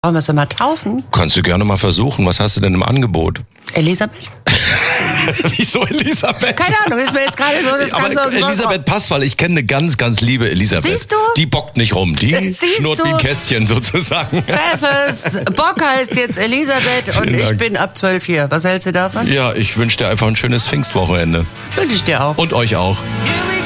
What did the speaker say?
Wollen wir sie mal taufen? Kannst du gerne mal versuchen. Was hast du denn im Angebot? Elisabeth? Wieso Elisabeth? Keine Ahnung, ist mir jetzt gerade so das Aber Ganze aus dem Elisabeth passt, weil ich kenne eine ganz, ganz liebe Elisabeth. Siehst du? Die bockt nicht rum. Die schnurrt wie ein Kästchen sozusagen. Pfeffers, Bock heißt jetzt Elisabeth und ich bin ab 12 hier. Was hältst du davon? Ja, ich wünsche dir einfach ein schönes Pfingstwochenende. Wünsche ich dir auch. Und euch auch. Here we